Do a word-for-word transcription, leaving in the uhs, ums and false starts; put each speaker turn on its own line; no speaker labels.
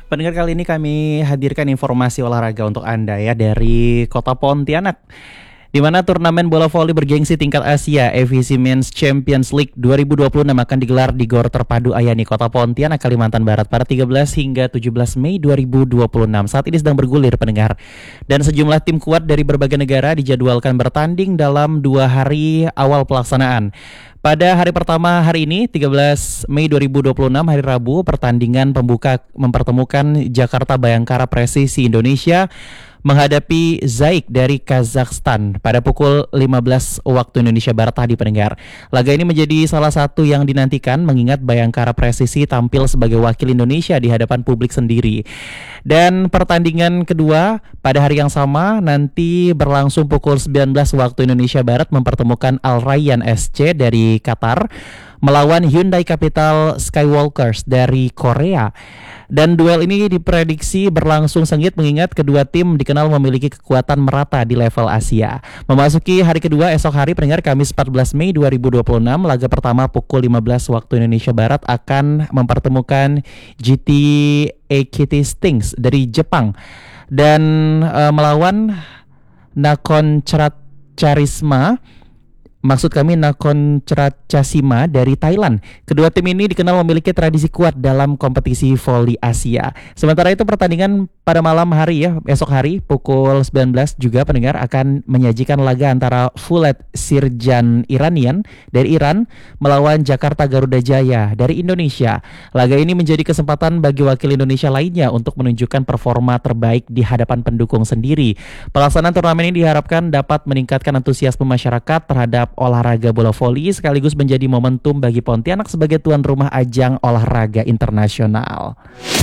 Pendengar, kali ini kami hadirkan informasi olahraga untuk Anda ya dari Kota Pontianak, di mana turnamen bola voli bergengsi tingkat Asia A V C Men's Champions League dua ribu dua puluh enam akan digelar di Gor Terpadu Ayani, Kota Pontianak, Kalimantan Barat pada tiga belas hingga tujuh belas Mei dua ribu dua puluh enam. Saat ini sedang bergulir, pendengar. Dan sejumlah tim kuat dari berbagai negara dijadwalkan bertanding dalam dua hari awal pelaksanaan. Pada hari pertama hari ini, tiga belas Mei dua ribu dua puluh enam, hari Rabu, pertandingan pembuka mempertemukan Jakarta Bayangkara Presisi Indonesia menghadapi Zaik dari Kazakhstan pada pukul lima belas waktu Indonesia Barat tadi, pendengar. Laga ini menjadi salah satu yang dinantikan mengingat Bayangkara Presisi tampil sebagai wakil Indonesia di hadapan publik sendiri. Dan pertandingan kedua pada hari yang sama nanti berlangsung pukul sembilan belas waktu Indonesia Barat, mempertemukan Al Rayyan S C dari Qatar melawan Hyundai Capital Skywalkers dari Korea. Dan duel ini diprediksi berlangsung sengit mengingat kedua tim dikenal memiliki kekuatan merata di level Asia. Memasuki hari kedua esok hari, pendengar, Kamis empat belas Mei dua ribu dua puluh enam, laga pertama pukul lima belas waktu Indonesia Barat akan mempertemukan G T A K T Stings dari Jepang dan uh, melawan Nakon Charisma Maksud kami Nakon Chasima dari Thailand. Kedua tim ini dikenal memiliki tradisi kuat dalam kompetisi voli Asia. Sementara itu pertandingan pada malam hari ya, esok hari pukul sembilan belas juga, pendengar, akan menyajikan laga antara Fulet Sirjan Iranian dari Iran melawan Jakarta Garuda Jaya dari Indonesia. Laga ini menjadi kesempatan bagi wakil Indonesia lainnya untuk menunjukkan performa terbaik di hadapan pendukung sendiri. Pelaksanaan turnamen ini diharapkan dapat meningkatkan antusiasme masyarakat terhadap olahraga bola voli sekaligus menjadi momentum bagi Pontianak sebagai tuan rumah ajang olahraga internasional.